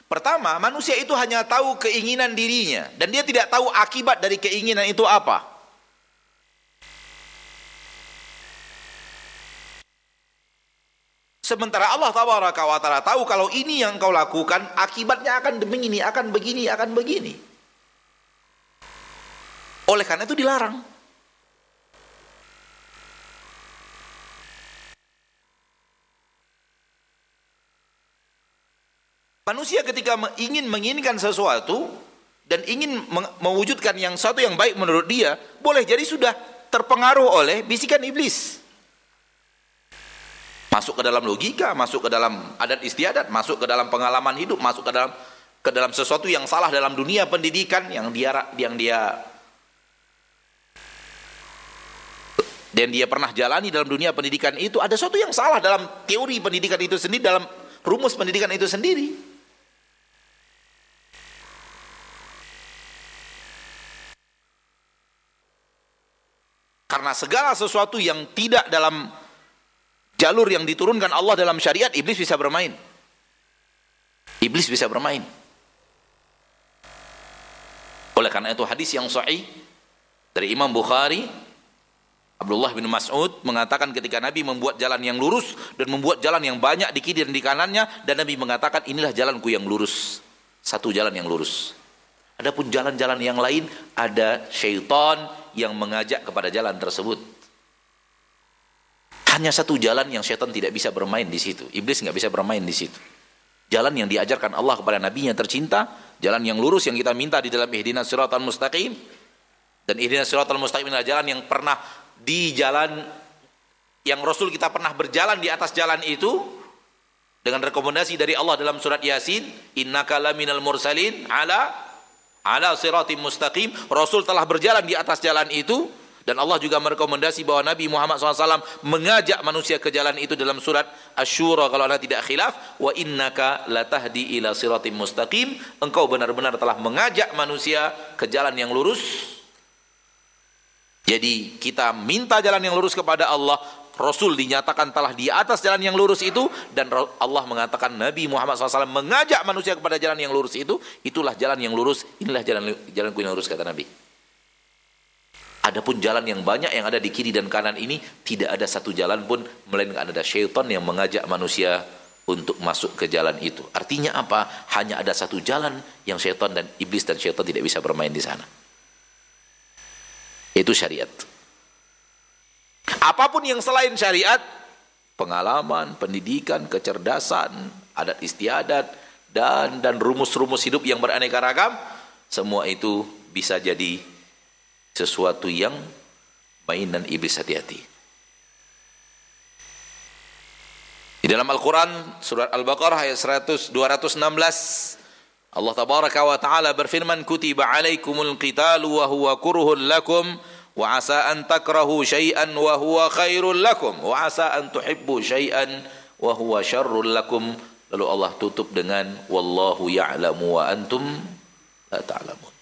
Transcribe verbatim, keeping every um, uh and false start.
Pertama, manusia itu hanya tahu keinginan dirinya dan dia tidak tahu akibat dari keinginan itu apa. Sementara Allah Tabaraka wa Ta'ala tahu kalau ini yang kau lakukan akibatnya akan begini, akan begini, akan begini. Oleh karena itu dilarang. Manusia ketika ingin menginginkan sesuatu dan ingin mewujudkan yang satu yang baik menurut dia, boleh jadi sudah terpengaruh oleh bisikan iblis. Masuk ke dalam logika, masuk ke dalam adat istiadat, masuk ke dalam pengalaman hidup, masuk ke dalam ke dalam sesuatu yang salah dalam dunia pendidikan yang dia yang dia dan dia pernah jalani dalam dunia pendidikan itu. Ada sesuatu yang salah dalam teori pendidikan itu sendiri, dalam rumus pendidikan itu sendiri. Karena segala sesuatu yang tidak dalam jalur yang diturunkan Allah dalam syariat, iblis bisa bermain. Iblis bisa bermain. Oleh karena itu hadis yang sahih dari Imam Bukhari, Abdullah bin Mas'ud mengatakan ketika Nabi membuat jalan yang lurus dan membuat jalan yang banyak di kiri dan di kanannya, dan Nabi mengatakan inilah jalanku yang lurus. Satu jalan yang lurus. Adapun jalan-jalan yang lain ada syaitan yang mengajak kepada jalan tersebut. Hanya satu jalan yang syaitan tidak bisa bermain di situ. Iblis nggak bisa bermain di situ. Jalan yang diajarkan Allah kepada Nabi-Nya tercinta, jalan yang lurus yang kita minta di dalam ihdinas siratal mustaqim. Dan ihdinas siratal mustaqim adalah jalan yang pernah di jalan yang Rasul kita pernah berjalan di atas jalan itu dengan rekomendasi dari Allah dalam surat Yasin, innaka laminal mursalin ala ala siratim mustaqim. Rasul telah berjalan di atas jalan itu, dan Allah juga merekomendasi bahwa Nabi Muhammad shallallahu alaihi wasallam mengajak manusia ke jalan itu dalam surat Asy-Syura kalau anda tidak khilaf, wa innaka latahdi ila siratim mustaqim, engkau benar-benar telah mengajak manusia ke jalan yang lurus. Jadi kita minta jalan yang lurus kepada Allah, Rasul dinyatakan telah di atas jalan yang lurus itu, dan Allah mengatakan Nabi Muhammad shallallahu alaihi wasallam mengajak manusia kepada jalan yang lurus itu. Itulah jalan yang lurus, inilah jalan jalanku yang lurus, kata Nabi. Adapun jalan yang banyak yang ada di kiri dan kanan ini, tidak ada satu jalan pun melainkan ada syaitan yang mengajak manusia untuk masuk ke jalan itu. Artinya apa? Hanya ada satu jalan yang syaitan dan iblis dan syaitan tidak bisa bermain di sana. Itu syariat. Apapun yang selain syariat, pengalaman, pendidikan, kecerdasan, adat istiadat, dan dan rumus-rumus hidup yang beraneka ragam, semua itu bisa jadi sesuatu yang mainan iblis. Hati-hati. Di dalam Al-Quran surat Al-Baqarah ayat dua ratus enam belas, Allah Tabaraka wa Ta'ala berfirman, kutiba alaikumul qitalu wa huwa kurhun lakum wa asa an takrahu syai'an wa huwa khairul lakum wa asa an tuhibbu syai'an wa huwa syarrul lakum. Lalu Allah tutup dengan wallahu ya'lamu wa antum la ta'lamun.